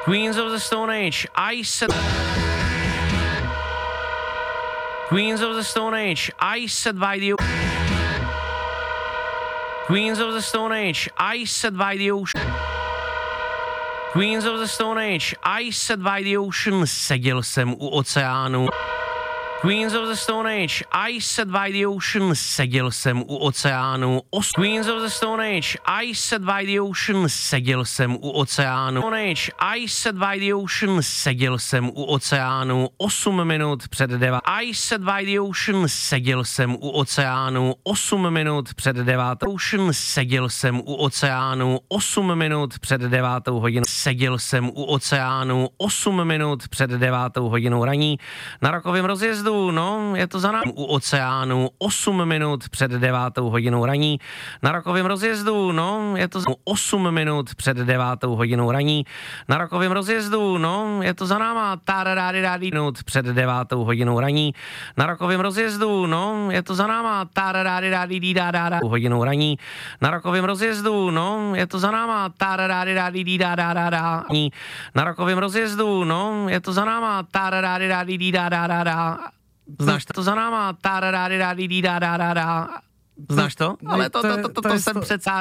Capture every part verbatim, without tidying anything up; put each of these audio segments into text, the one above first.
Queens of the Stone Age, I said... Queens of the Stone Age, I said by the... Queens of the Stone Age, I said by the ocean. Queens of the Stone Age, I said by the ocean, seděl jsem u oceánu. Queens of the Stone Age, I sat by the ocean, seděl jsem u oceánu. Os- Queens of the Stone Age, I sat by the ocean, seděl jsem u oceánu. Stone Age, I sat by the ocean, seděl jsem u oceánu. Osm minut před devát. I sat by the ocean, seděl jsem u oceánu. Osm minut před devátou. Ocean, seděl jsem u oceánu. Osm minut před devátou hodinou. Seděl jsem u oceánu. Osm minut před devátou hodinou raní. Na rokovém rozjezdu. No, je to za námi u oceánu, osm minut před devátou hodinou raní. Na rokovém rozjezdu, no, je to za osm minut před devátou hodinou raní. Na rokovém rozjezdu, no, je to za náma, tárarády minut před devátou hodinou raní. Na rokovém rozjezdu, no, je to za náma, tárarády hodinou raní. Na rokovém rozjezdu, no, je to za náma, tárarády Na rokovém rozjezdu, no, je to za náma, tárarády Znáš to za náma? Znáš to? Ale to, to, to, to, to jsem přece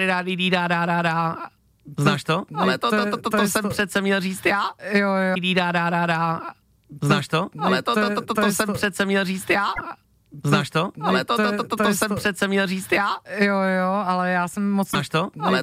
Znáš to? Ale to, to, to, to, to jsem přece měl říct já. Jo, jo. Znáš to? Ale to, to, to, to, to jsem přece měl říct já. Znáš to? Ale to, to, to, to, to jsem přece měl říct já. Jo, jo, ale já jsem moc... Znáš to? Ale